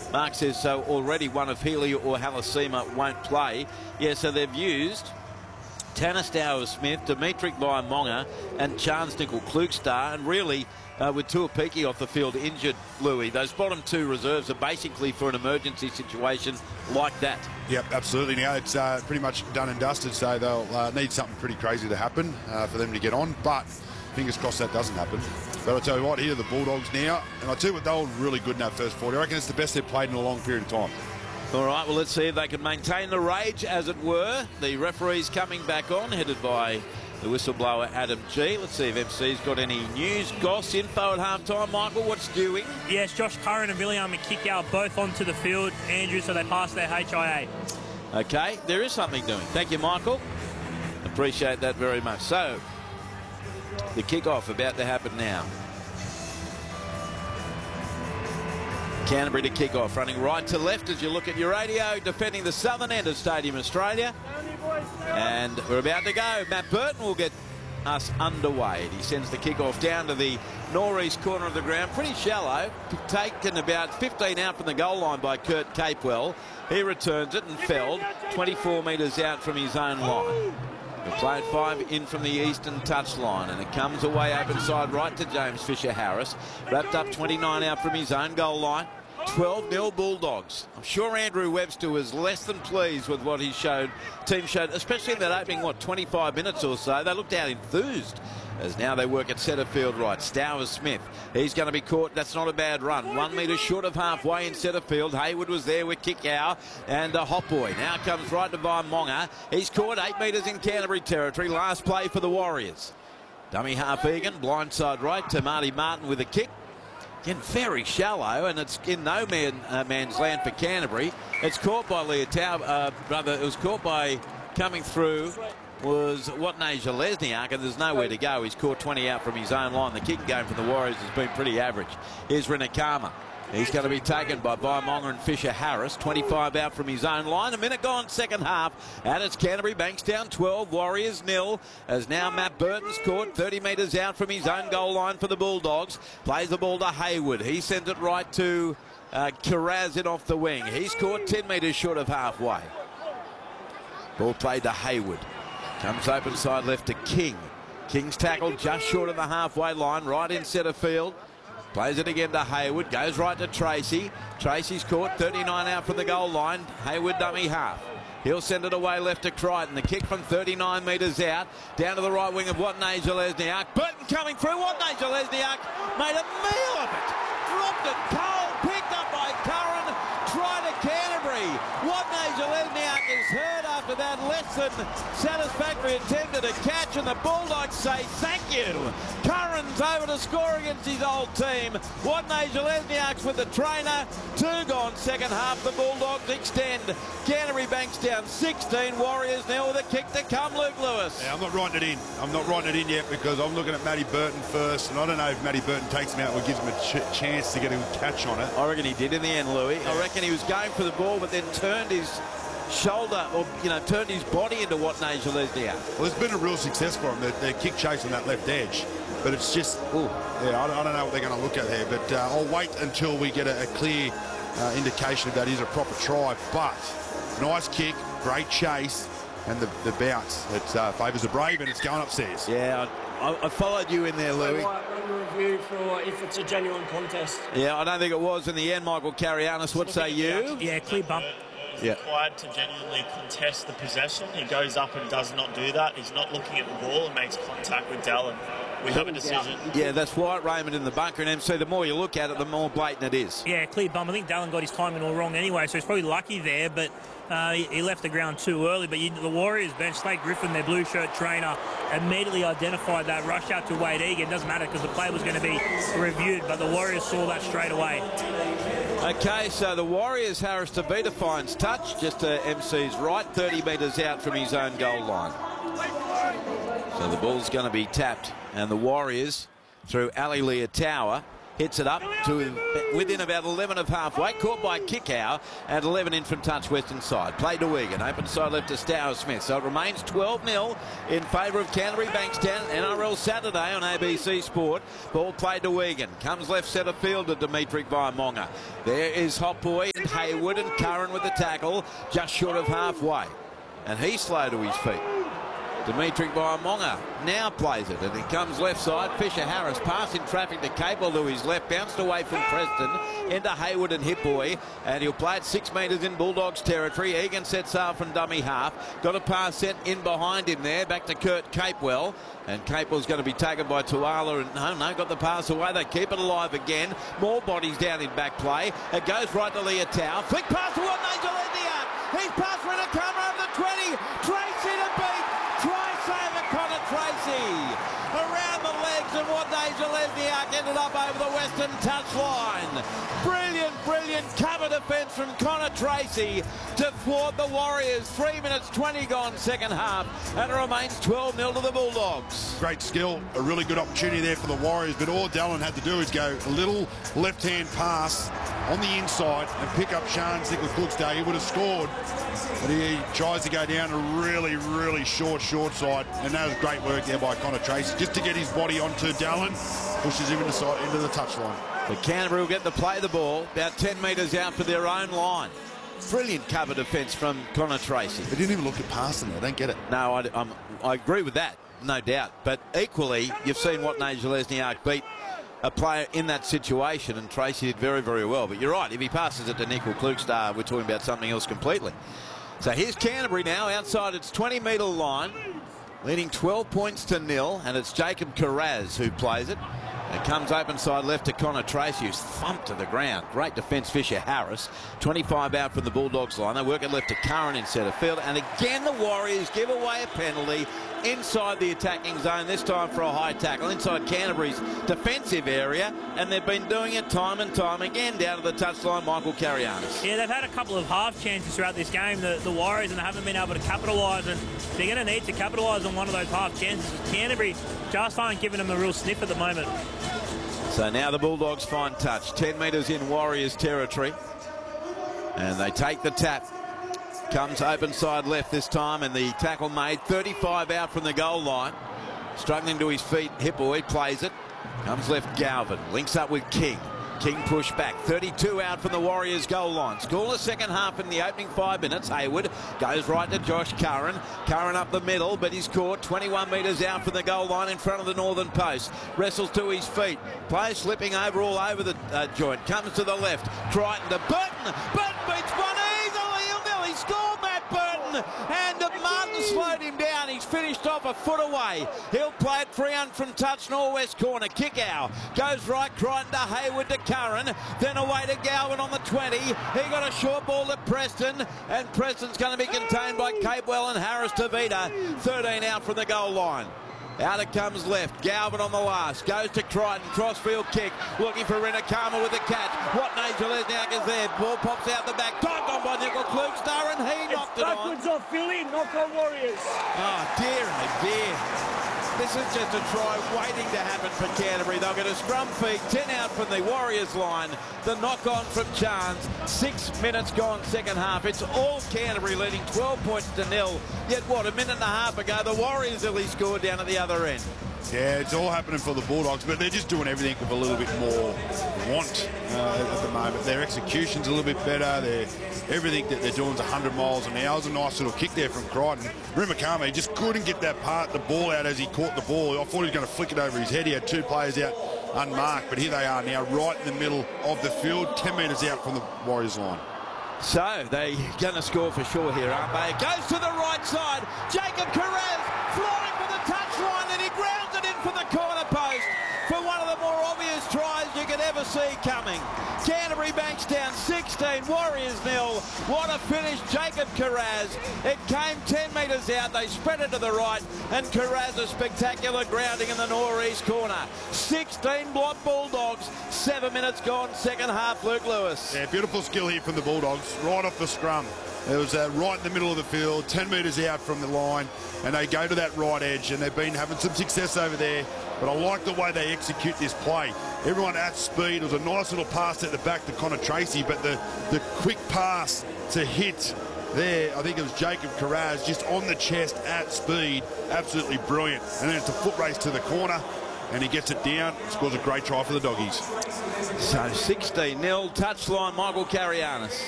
Mark says so already. One of Healy or Halasima won't play. Yeah, so they've used Tanner Stowers-Smith, Dimitri Vaimonga and Chance Nickel-Klugstar, and really with Tuapiki off the field injured, Louis, those bottom two reserves are basically for an emergency situation like that. Yep, absolutely. Now it's pretty much done and dusted, so they'll need something pretty crazy to happen for them to get on, but fingers crossed that doesn't happen. But I'll tell you what, here are the Bulldogs now, and I'll tell you what, they were really good in that first 40. I reckon it's the best they've played in a long period of time. All right, well, let's see if they can maintain the rage, as it were. The referees coming back on, headed by the whistleblower Adam G. Let's see if MC's got any news, goss, info at halftime. Michael, what's doing? Yes, Josh Curran and William McKickout both onto the field, Andrew, so they pass their HIA. Okay, there is something doing. Thank you, Michael. Appreciate that very much. So, the kick-off about to happen now. Canterbury to kick off, running right to left as you look at your radio, defending the southern end of Stadium Australia. And we're about to go. Matt Burton will get us underway. He sends the kick-off down to the northeast corner of the ground, pretty shallow, taken about 15 out from the goal line by Kurt Capewell. He returns it and felled 24 metres out from his own line. We played 5 in from the eastern touchline, and it comes away open side right to James Fisher-Harris. Wrapped up 29 out from his own goal line. 12-0 Bulldogs. I'm sure Andrew Webster was less than pleased with what his team showed, especially in that opening, 25 minutes or so. They looked out enthused as now they work at centre field right. Stowers-Smith, he's going to be caught. That's not a bad run. 1 metre short of halfway in centre field. Hayward was there with Kickow and Hotboy. Now comes right to Vaimonga. He's caught 8 metres in Canterbury territory. Last play for the Warriors. Dummy half Egan, blindside right to Marty Martin with a kick. Again, very shallow, and it's in no man's land for Canterbury. It's caught by Leotau, it was caught by coming through was Watnasia Lesniak, and there's nowhere to go. He's caught 20 out from his own line. The kicking game from the Warriors has been pretty average. Here's Rinakama. He's going to be taken by Vaimonga and Fisher-Harris. 25 out from his own line. A minute gone, second half. And it's Canterbury Bankstown 12, Warriors 0. As now Matt Burton's caught 30 metres out from his own goal line for the Bulldogs. Plays the ball to Hayward. He sends it right to Kiraz in off the wing. He's caught 10 metres short of halfway. Ball played to Hayward. Comes open side left to King. King's tackled just short of the halfway line, right in centre field. Plays it again to Hayward, goes right to Tracy. Tracy's caught 39 out from the goal line. Hayward dummy half. He'll send it away left to Crichton. The kick from 39 metres out, down to the right wing of Watnasia Lesniak. Burton coming through. Watnasia Lesniak made a meal of it. Dropped it. Cole picked up by Curran. Try to Canterbury. Watnasia Lesniak is hurt after that less than satisfactory attempt at a catch, and the Bulldogs say thank you. Curran's over to score against his old team. Watnasia Lesniak's with the trainer. 2 gone second half. The Bulldogs extend. Canterbury Bankstown 16, Warriors now with a kick to come, Luke Lewis. Yeah, I'm not writing it in. I'm not writing it in yet because I'm looking at Matty Burton first, and I don't know if Matty Burton takes him out or gives him a chance to get a catch on it. I reckon he did in the end, Louis. Yeah. I reckon he was going for the ball, but then turned his shoulder, or turned his body into Watnasia Lesniak. Well, it's been a real success for him. Their kick chase on that left edge, but it's just, yeah, I don't know what they're going to look at there. But I'll wait until we get a clear indication that is a proper try. But nice kick, great chase, and the bounce. It favours the Brave, and it's going upstairs. Yeah, I followed you in there, Louis. Review for if it's a genuine contest. Yeah, I don't think it was in the end, Michael Carianis. What say you? Yeah, clear bump. He's required to genuinely contest the possession. He goes up and does not do that. He's not looking at the ball and makes contact with Dallin. We have a decision. Yeah, that's Wyatt Raymond in the bunker, and MC, the more you look at it, the more blatant it is. Yeah, clear bump. I think Dallin got his timing all wrong anyway, so he's probably lucky there, but he left the ground too early. But the Warriors bench, Slade Griffin, their blue shirt trainer, immediately identified that rush out to Wade Egan. Doesn't matter because the play was going to be reviewed, but the Warriors saw that straight away. Okay, so the Warriors, Harris Tavita finds touch just to MC's right, 30 metres out from his own goal line. So the ball's going to be tapped, and the Warriors, through Ali Leotawa, hits it up to within about 11 of halfway, caught by Kickow, and 11 in from touch western side. Played to Wigan, open side left to Stour Smith. So it remains 12-0 in favour of Canterbury Bankstown. NRL Saturday on ABC Sport. Ball played to Wigan. Comes left centre field to Dimitri Vaimonga. There is Hot Boy and Hayward and Curran with the tackle, just short of halfway. And he's slow to his feet. Dimitri Vaimonga now plays it, and he comes left side. Fisher Harris passing traffic to Capel to his left, bounced away from Preston into Hayward and Hit Boy, and he'll play it 6 metres in Bulldogs territory. Egan sets off from dummy half, got a pass sent in behind him there, back to Kurt Capewell, and Capewell's going to be taken by Tuala, and no, got the pass away. They keep it alive again. More bodies down in back play. It goes right to Leotau. Flick pass to what Nigel Lesniak. He's passed for a camera of the 20. Tracy to beat. Try saver Connor Tracy around the legs, and what Nigel Lesniak ended up over the western touchline. Brilliant cover defence from Connor Tracy to thwart the Warriors. 3 minutes 20 gone second half, and it remains 12-0 to the Bulldogs. Great skill, a really good opportunity there for the Warriors, but all Dallin had to do is go a little left-hand pass on the inside and pick up Sean Zickler-Cookstow. He would have scored, but he tries to go down a really short side, and that was great work there by Connor Tracy just to get his body onto Dallin, pushes him into the touchline. But Canterbury will get to play the ball about 10 metres out for their own line. Brilliant cover defence from Connor Tracy. They didn't even look at passing there. I don't get it. No, I agree with that, no doubt. But equally, you've seen what Nigel Lesniak beat a player in that situation, and Tracy did very well. But you're right, if he passes it to Nickel-Klugstad, we're talking about something else completely. So here's Canterbury now outside its 20-metre line, leading 12 points to 0, and it's Jacob Carraz who plays it. It comes open side left to Connor Tracy, who's thumped to the ground. Great defence, Fisher Harris. 25 out from the Bulldogs line. They work it left to Curran in centre field. And again, the Warriors give away a penalty inside the attacking zone, this time for a high tackle inside Canterbury's defensive area, and they've been doing it time and time again. Down to the touchline, Michael Carianis. Yeah, they've had a couple of half chances throughout this game, the Warriors, and they haven't been able to capitalise, and they're going to need to capitalise on one of those half chances. Canterbury just aren't giving them a real sniff at the moment. So now the Bulldogs find touch, 10 metres in Warriors territory, and they take the tap. Comes open side left this time, and the tackle made 35 out from the goal line. Struggling to his feet, Hippoy plays it. Comes left Galvin, links up with King. King pushed back, 32 out from the Warriors goal line. Scoreless second half in the opening 5 minutes. Hayward goes right to Josh Curran. Curran up the middle, but he's caught 21 metres out from the goal line in front of the northern post. Wrestles to his feet. Player slipping over all over the joint. Comes to the left. Crichton to Burton. Burton beats one easily. He scored, Matt Burton, and Martin slowed him down. He's finished off a foot away. He'll play it free on from touch, northwest corner. Kickout goes right, Crichton to Hayward to Curran, then away to Galvin on the 20. He got a short ball to Preston, and Preston's going to be contained by Capewell and Harris Tavita. 13 out from the goal line. Out it comes left. Galvin on the last. Goes to Crichton. Crossfield kick. Looking for Rinakama with the catch. What Nigel Lesniak is there. Ball pops out the back. Dived on by Nickel-Klugstad, and he knocked it on. Backwards off Philly. Knock on Warriors. Oh, dear, oh dear. This is just a try waiting to happen for Canterbury. They'll get a scrum feed, 10 out from the Warriors line. The knock-on from Chance. 6 minutes gone second half. It's all Canterbury leading 12 points to 0. Yet, what, a minute and a half ago, the Warriors only scored down at the other end. Yeah, it's all happening for the Bulldogs, but they're just doing everything with a little bit more want at the moment. Their execution's a little bit better. Everything that they're doing is 100 miles an hour. It was a nice little kick there from Crichton. Rinakama just couldn't get the ball out as he caught the ball. I thought he was going to flick it over his head. He had two players out unmarked, but here they are now right in the middle of the field, 10 metres out from the Warriors line. So they're going to score for sure here, aren't they? It goes to the right side. Jacob Carraz flying for the touchline, and he grounds it in for the corner post for one of the more obvious tries you could ever see coming. Canterbury Bankstown 16, Warriors 0. What a finish, Jacob Kiraz. It came 10 metres out. They spread it to the right, and Kiraz a spectacular grounding in the northeast corner. 16 block Bulldogs. 7 minutes gone, second half, Luke Lewis. Yeah, beautiful skill here from the Bulldogs, right off the scrum. It was right in the middle of the field, 10 metres out from the line, and they go to that right edge, and they've been having some success over there. But I like the way they execute this play. Everyone at speed. It was a nice little pass at the back to Connor Tracy, but the quick pass to hit there, I think it was Jacob Kiraz, just on the chest at speed. Absolutely brilliant. And then it's a foot race to the corner, and he gets it down. Scores a great try for the Doggies. So 16-0, touchline, Michael Carianis.